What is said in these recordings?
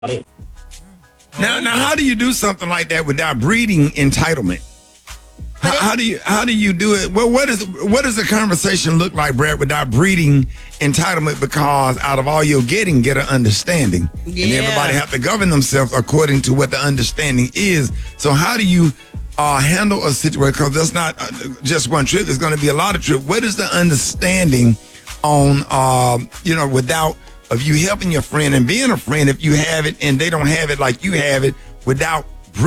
Now, how do you do something like that without breeding entitlement? How do you do it? Well, what does the conversation look like, Brad, without breeding entitlement? Because out of all you're getting, get an understanding, and everybody have to govern themselves according to what the understanding is. So, how do you handle a situation? Because that's not just one trip; there's going to be a lot of trips. What is the understanding on without of you helping your friend and being a friend if you have it and they don't have it like you have it, without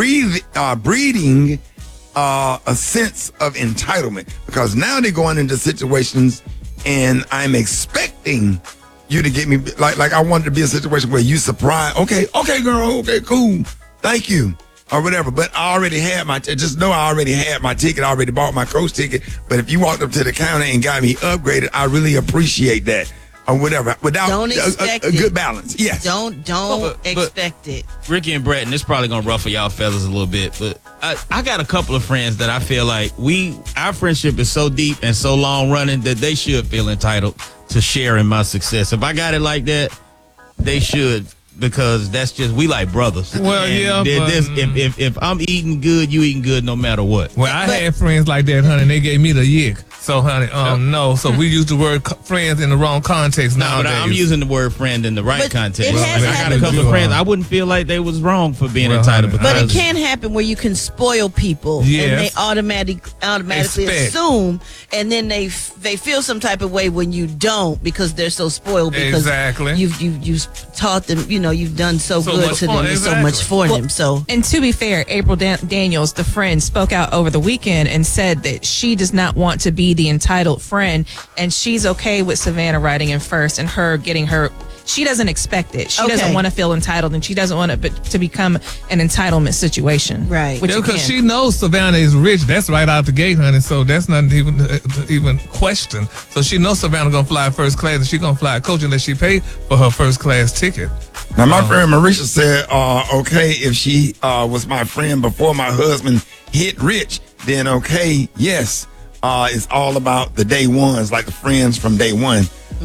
breeding a sense of entitlement? Because now they're going into situations and I'm expecting you to get me like I wanted to be a situation where you surprise, okay girl, okay, cool, thank you, or whatever. But I already had just know I already had my ticket, I already bought my coach ticket. But if you walked up to the counter and got me upgraded, I really appreciate that. Or whatever, without a good balance. Yes. Don't expect it. Ricky and Brett, and this is probably gonna ruffle y'all feathers a little bit, but I got a couple of friends that I feel like our friendship is so deep and so long running that they should feel entitled to share in my success. If I got it like that, they should, because that's just, we like brothers. Well, and if I'm eating good, you eating good no matter what. Well, I had friends like that, honey, and they gave me the yick. So, honey, no. So we use the word friends in the wrong context nowadays. But I'm using the word friend in the right context. I got a couple of friends. I wouldn't feel like they was wrong for being entitled. But it can happen where you can spoil people, and they automatically assume, and then they feel some type of way when you don't, because they're so spoiled, because you've taught them, you've done so good to them and so much for them. So, and to be fair, April Daniels, the friend, spoke out over the weekend and said that she does not want to be the entitled friend, and she's okay with Savannah writing in first and her getting her. She doesn't expect it. She doesn't want to feel entitled, and she doesn't want it to become an entitlement situation. Right. Because she knows Savannah is rich. That's right out the gate, honey. So that's not even question. So she knows Savannah gonna fly first class, and she gonna fly coach unless she paid for her first class ticket. Now, my friend Marisha said, okay, if she was my friend before my husband hit rich, then okay, yes. It's all about the day ones, like the friends from day one.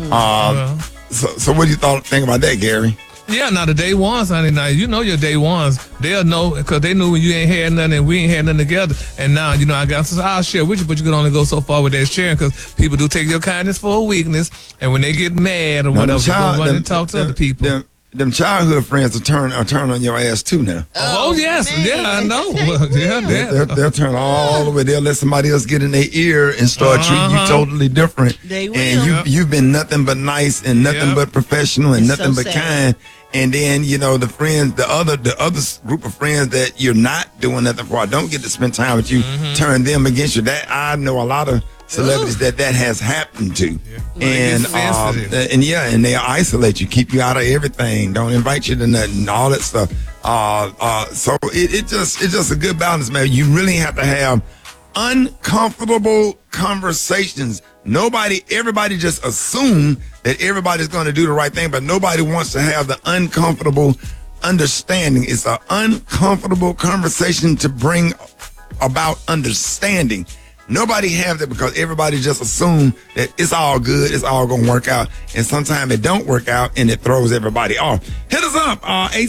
So what do you think about that, Gary? Yeah, now the day ones, honey. Now you know your day ones. They'll know, because they knew when you ain't had nothing and we ain't had nothing together. And now I'll share with you, but you can only go so far with that sharing, because people do take your kindness for a weakness, and when they get mad or whatever, they go run and talk to other people. Them childhood friends will turn on your ass too now. Oh yes, man. Yeah, I know. They'll turn all the way. They'll let somebody else get in their ear and start treating you totally different. They will. And you've been nothing but nice and nothing but professional and nothing but kind. And then the other group of friends that you're not doing nothing for, don't get to spend time with you, turn them against you. That I know a lot of celebrities that has happened to, and they isolate you, keep you out of everything, don't invite you to nothing, all that stuff. So it's just a good balance, man. You really have to have uncomfortable conversations. Everybody just assume that everybody's going to do the right thing, but nobody wants to have the uncomfortable understanding. It's an uncomfortable conversation to bring about understanding. Nobody have that, because everybody just assume that it's all good, it's all gonna work out, and sometimes it don't work out, and it throws everybody off. Hit us up,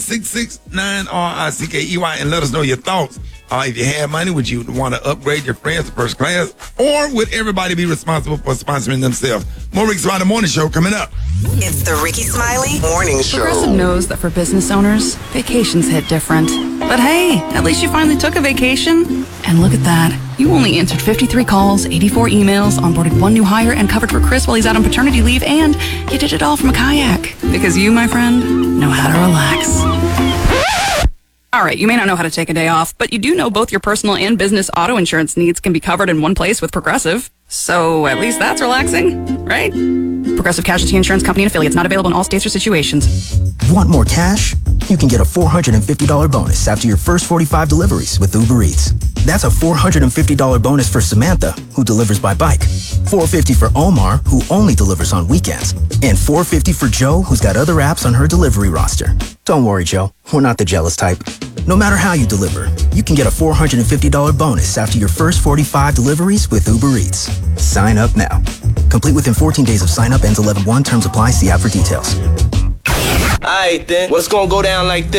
866-9RICKEY, and let us know your thoughts. If you had money, would you want to upgrade your friends to first class, or would everybody be responsible for sponsoring themselves? More Ricky Smiley Morning Show coming up. It's the Ricky Smiley Morning Show. Progressive knows that for business owners, vacations hit different. But hey, at least you finally took a vacation. And look at that. You only answered 53 calls, 84 emails, onboarded one new hire, and covered for Chris while he's out on paternity leave, and you did it all from a kayak. Because you, my friend, know how to relax. All right, you may not know how to take a day off, but you do know both your personal and business auto insurance needs can be covered in one place with Progressive. So at least that's relaxing, right? Progressive Casualty Insurance Company and affiliates, not available in all states or situations. Want more cash? You can get a $450 bonus after your first 45 deliveries with Uber Eats. That's a $450 bonus for Samantha, who delivers by bike. $450 for Omar, who only delivers on weekends. And $450 for Joe, who's got other apps on her delivery roster. Don't worry, Joe. We're not the jealous type. No matter how you deliver, you can get a $450 bonus after your first 45 deliveries with Uber Eats. Sign up now. Complete within 14 days of sign up, ends 11/1. Terms apply. See app for details. Alright then, what's gonna go down like this?